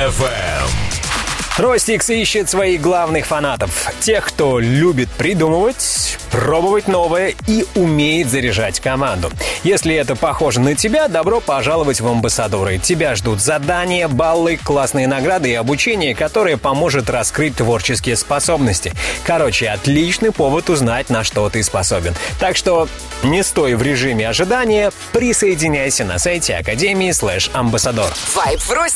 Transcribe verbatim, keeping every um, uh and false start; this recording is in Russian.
эф эм. Ростикс ищет своих главных фанатов. Тех, кто любит придумывать, пробовать новое и умеет заряжать команду. Если это похоже на тебя, добро пожаловать в амбассадоры. Тебя ждут задания, баллы, классные награды и обучение, которое поможет раскрыть творческие способности. Короче, отличный повод узнать, на что ты способен. Так что не стой в режиме ожидания, присоединяйся на сайте Академии слэш амбассадор. Вайб в Ростикс.